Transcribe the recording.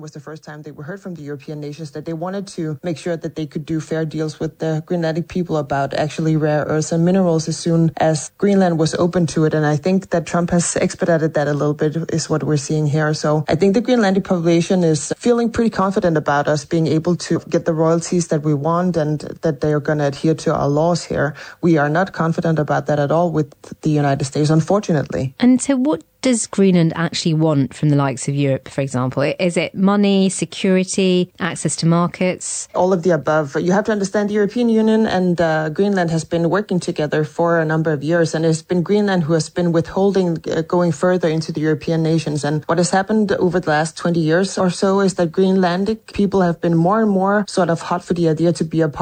was the first time they were heard from the European nations, that they wanted to make sure that they could do fair deals with the Greenlandic people about actually rare earths and minerals as soon as Greenland was open to it. And I think that Trump has expedited that a little bit, is what we're seeing here. So I think the Greenlandic population is feeling pretty confident about us being able to get the royalties that we want and that they are going to adhere to our laws here. We are not confident about that at all with the United States, unfortunately. And so what does Greenland actually want from the likes of Europe, for example? Is it money, security, access to markets? All of the above. You have to understand the European Union and Greenland has been working together for a number of years, and it's been Greenland who has been withholding going further into the European nations. And what has happened over the last 20 years or so is that Greenlandic people have been more and more sort of hot for the idea to be a part